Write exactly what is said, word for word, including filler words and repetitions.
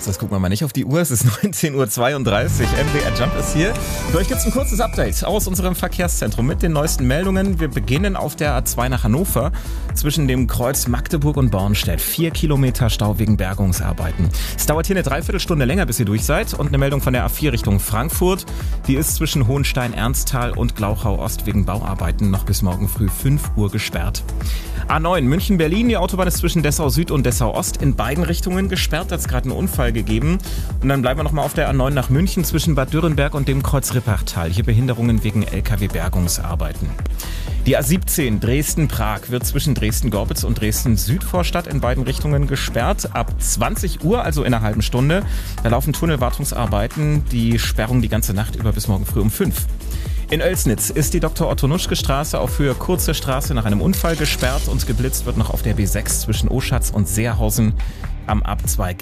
Das gucken wir mal nicht auf die Uhr. Es ist neunzehn Uhr zweiunddreißig. M D R Jump ist hier. Für euch gibt es ein kurzes Update aus unserem Verkehrszentrum mit den neuesten Meldungen. Wir beginnen auf der A zwei nach Hannover zwischen dem Kreuz Magdeburg und Bornstedt. Vier Kilometer Stau wegen Bergungsarbeiten. Es dauert hier eine Dreiviertelstunde länger, bis ihr durch seid. Und eine Meldung von der A vier Richtung Frankfurt. Die ist zwischen Hohenstein-Ernsthal und Glauchau-Ost wegen Bauarbeiten noch bis morgen früh fünf Uhr gesperrt. A neun München-Berlin. Die Autobahn ist zwischen Dessau-Süd und Dessau-Ost in beiden Richtungen gesperrt. Da hat es gerade einen Unfall gegeben. Und dann bleiben wir nochmal auf der A neun nach München zwischen Bad Dürrenberg und dem Kreuz Rippachtal. Hier Behinderungen wegen L K W-Bergungsarbeiten. Die A siebzehn Dresden-Prag wird zwischen Dresden-Gorbitz und Dresden-Südvorstadt in beiden Richtungen gesperrt. Ab zwanzig Uhr, also in einer halben Stunde. Da laufen Tunnelwartungsarbeiten. Die Sperrung die ganze Nacht über bis morgen früh um fünf. In Oelsnitz ist die Doktor-Otto-Nuschke-Straße auf Höhe Kurze Straße nach einem Unfall gesperrt und geblitzt wird noch auf der B sechs zwischen Oschatz und Seerhausen am Abzweig